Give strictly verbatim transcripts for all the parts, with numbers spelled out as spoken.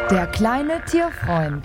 Der kleine Tierfreund.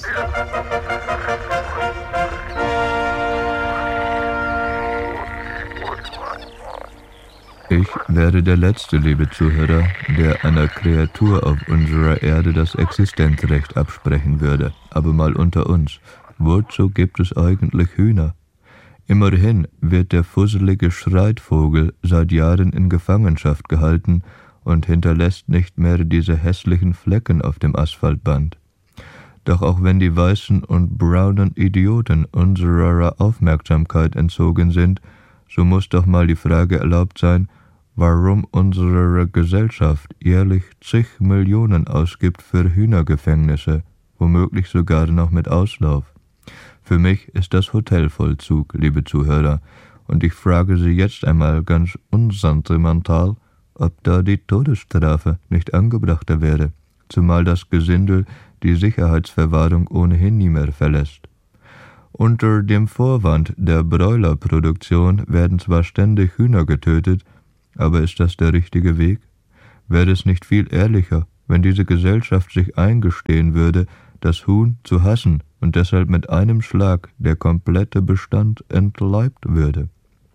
Ich wäre der letzte, liebe Zuhörer, der einer Kreatur auf unserer Erde das Existenzrecht absprechen würde. Aber mal unter uns, wozu gibt es eigentlich Hühner? Immerhin wird der fusselige Schreitvogel seit Jahren in Gefangenschaft gehalten und hinterlässt nicht mehr diese hässlichen Flecken auf dem Asphaltband. Doch auch wenn die weißen und braunen Idioten unserer Aufmerksamkeit entzogen sind, so muss doch mal die Frage erlaubt sein, warum unsere Gesellschaft jährlich zig Millionen ausgibt für Hühnergefängnisse, womöglich sogar noch mit Auslauf. Für mich ist das Hotelvollzug, liebe Zuhörer, und ich frage Sie jetzt einmal ganz unsentimental, ob da die Todesstrafe nicht angebrachter wäre, zumal das Gesindel die Sicherheitsverwahrung ohnehin nie mehr verlässt. Unter dem Vorwand der Broilerproduktion werden zwar ständig Hühner getötet, aber ist das der richtige Weg? Wäre es nicht viel ehrlicher, wenn diese Gesellschaft sich eingestehen würde, das Huhn zu hassen und deshalb mit einem Schlag der komplette Bestand entleibt würde?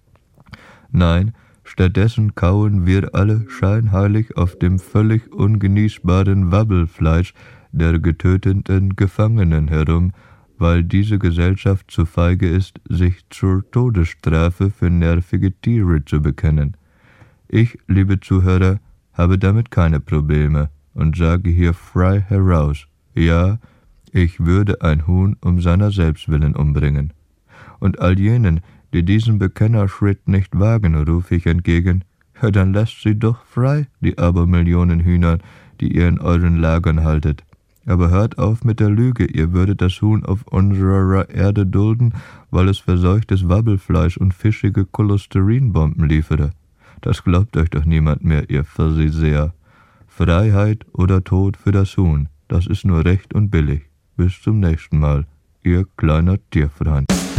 Nein, stattdessen kauen wir alle scheinheilig auf dem völlig ungenießbaren Wabbelfleisch der getöteten Gefangenen herum, weil diese Gesellschaft zu feige ist, sich zur Todesstrafe für nervige Tiere zu bekennen. Ich, liebe Zuhörer, habe damit keine Probleme und sage hier frei heraus, ja, ich würde ein Huhn um seiner selbst willen umbringen. Und all jenen, die diesen Bekennerschritt nicht wagen, rufe ich entgegen, ja, dann lasst sie doch frei, die Abermillionen Hühner, die ihr in euren Lagern haltet. Aber hört auf mit der Lüge, ihr würdet das Huhn auf unserer Erde dulden, weil es verseuchtes Wabbelfleisch und fischige Cholesterinbomben liefere. Das glaubt euch doch niemand mehr, ihr Pharisäer. Freiheit oder Tod für das Huhn, das ist nur recht und billig. Bis zum nächsten Mal, ihr kleiner Tierfreund.